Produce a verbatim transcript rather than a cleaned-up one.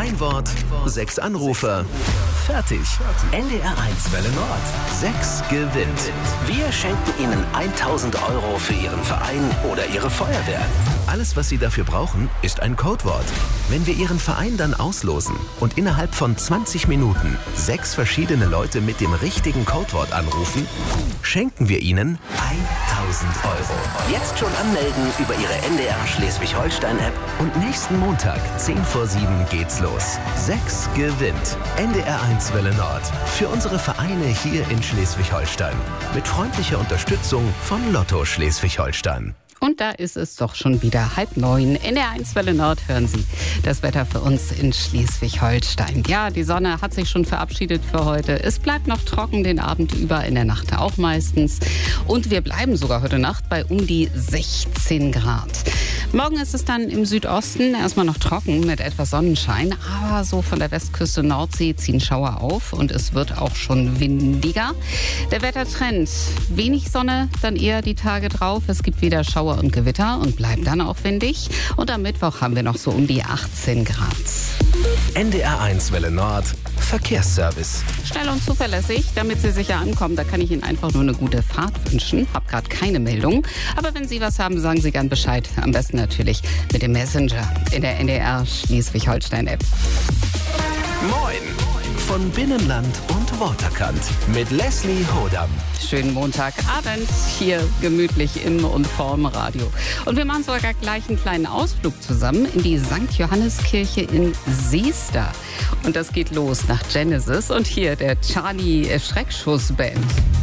Ein Wort, sechs Anrufer. Fertig. N D R eins Welle Nord. Sechs gewinnt. Wir schenken Ihnen tausend Euro für Ihren Verein oder Ihre Feuerwehr. Alles, was Sie dafür brauchen, ist ein Codewort. Wenn wir Ihren Verein dann auslosen und innerhalb von zwanzig Minuten sechs verschiedene Leute mit dem richtigen Codewort anrufen, schenken wir Ihnen tausend Euro. Jetzt schon anmelden über Ihre N D R Schleswig-Holstein-App und nächsten Montag, zehn vor sieben, geht's los. Sechs gewinnt. N D R eins Welle Nord. Für unsere Vereine hier in Schleswig-Holstein. Mit freundlicher Unterstützung von Lotto Schleswig-Holstein. Und da ist es doch schon wieder halb neun. In der eins Welle Nord hören Sie das Wetter für uns in Schleswig-Holstein. Ja, die Sonne hat sich schon verabschiedet für heute. Es bleibt noch trocken den Abend über, in der Nacht auch meistens. Und wir bleiben sogar heute Nacht bei um die sechzehn Grad. Morgen ist es dann im Südosten erstmal noch trocken mit etwas Sonnenschein. Aber so von der Westküste Nordsee ziehen Schauer auf und es wird auch schon windiger. Der Wettertrend, wenig Sonne, dann eher die Tage drauf. Es gibt wieder Schauer und Gewitter und bleibt dann auch windig. Und am Mittwoch haben wir noch so um die achtzehn Grad. N D R eins Welle Nord. Verkehrsservice. Schnell und zuverlässig, damit Sie sicher ankommen. Da kann ich Ihnen einfach nur eine gute Fahrt wünschen. Hab gerade keine Meldung. Aber wenn Sie was haben, sagen Sie gern Bescheid. Am besten natürlich mit dem Messenger in der N D R Schleswig-Holstein-App. Moin von Binnenland und Waterkant mit Leslie Hodam. Schönen Montagabend hier gemütlich im und vorm Radio. Und wir machen sogar gleich einen kleinen Ausflug zusammen in die Sankt Johanneskirche in Seester. Und das geht los nach Genesis und hier der Charlie Schreckschuss Band.